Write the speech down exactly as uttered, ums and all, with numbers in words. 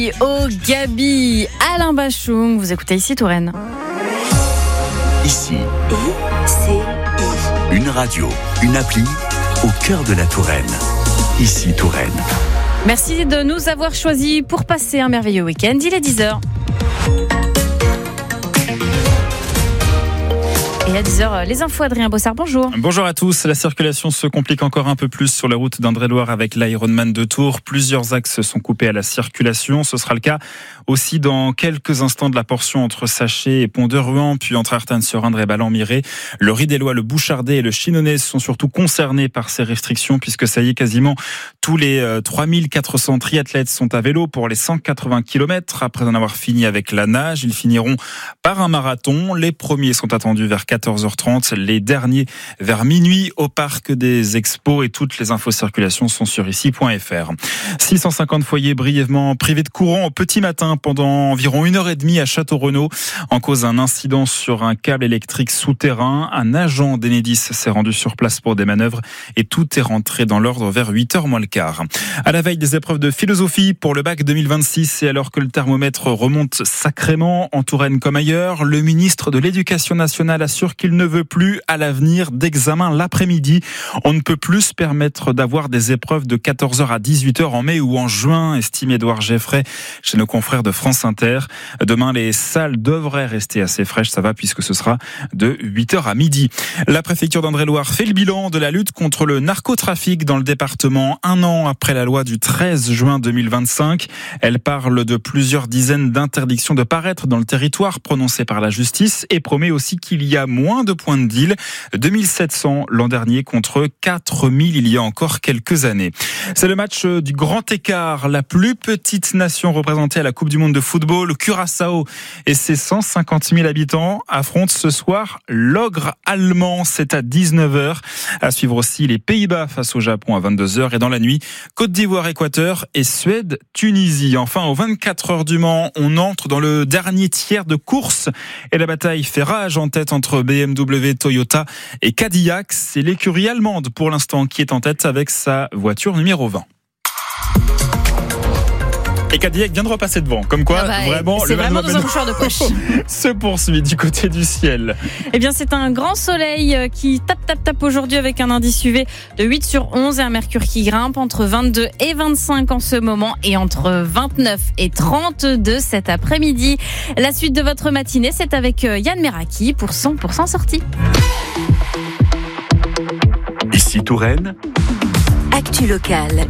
Au Gabi, Alain Bachung, vous écoutez ici Touraine. Ici, une radio, une appli au cœur de la Touraine. Ici Touraine. Merci de nous avoir choisis pour passer un merveilleux week-end. Il est dix heures. Et à dix heures, les infos, Adrien Bossard, bonjour. Bonjour à tous. La circulation se complique encore un peu plus sur la route d'Indre-et-Loire avec l'Ironman de Tours. Plusieurs axes sont coupés à la circulation. Ce sera le cas aussi dans quelques instants de la portion entre Saché et Pont-de-Ruan, puis entre Artanne-sur-Indre et Ballan-Miré. Le Ridélois, le Bouchardet et le Chinonais sont surtout concernés par ces restrictions puisque ça y est, quasiment tous les trois mille quatre cents triathlètes sont à vélo pour les cent quatre-vingts kilomètres. Après en avoir fini avec la nage, ils finiront par un marathon. Les premiers sont attendus vers quatorze heures trente, les derniers vers minuit au parc des Expos, et toutes les infos circulation sont sur ici point f r. six cent cinquante foyers brièvement privés de courant au petit matin pendant environ une heure et demie à Château-Renaud en cause d'un incident sur un câble électrique souterrain. Un agent d'Enedis s'est rendu sur place pour des manœuvres et tout est rentré dans l'ordre vers huit heures moins le quart. À la veille des épreuves de philosophie pour le bac deux mille vingt-six et alors que le thermomètre remonte sacrément en Touraine comme ailleurs, le ministre de l'Éducation nationale assure qu'il ne veut plus à l'avenir d'examen l'après-midi. On ne peut plus se permettre d'avoir des épreuves de quatorze heures à dix-huit heures en mai ou en juin, estime Édouard Geffray chez nos confrères de France Inter. Demain, les salles devraient rester assez fraîches, ça va, puisque ce sera de huit heures à midi. La préfecture d'Indre-et-Loire fait le bilan de la lutte contre le narcotrafic dans le département un an après la loi du treize juin deux mille vingt-cinq. Elle parle de plusieurs dizaines d'interdictions de paraître dans le territoire prononcées par la justice et promet aussi qu'il y a moins de points de deal, deux mille sept cents l'an dernier contre quatre mille il y a encore quelques années. C'est le match du grand écart, la plus petite nation représentée à la Coupe du Monde de football. Curaçao et ses cent cinquante mille habitants affrontent ce soir l'ogre allemand. C'est à dix-neuf heures. À suivre aussi les Pays-Bas face au Japon à vingt-deux heures. Et dans la nuit, Côte d'Ivoire, Équateur et Suède, Tunisie. Enfin, aux vingt-quatre heures du Mans, on entre dans le dernier tiers de course. Et la bataille fait rage en tête entre B M W, Toyota et Cadillac. C'est l'écurie allemande pour l'instant qui est en tête avec sa voiture numéro vingt. Et Cadillac vient de repasser devant, comme quoi, ah bah, vraiment, c'est le vraiment dans un mouchoir de poche. se poursuit du côté du ciel. Eh bien, c'est un grand soleil qui tape, tape, tape aujourd'hui avec un indice U V de huit sur onze et un mercure qui grimpe entre vingt-deux et vingt-cinq en ce moment et entre vingt-neuf et trente-deux cet après-midi. La suite de votre matinée, c'est avec Yann Meraki pour cent pour cent sortie. Ici Touraine. Actu locale,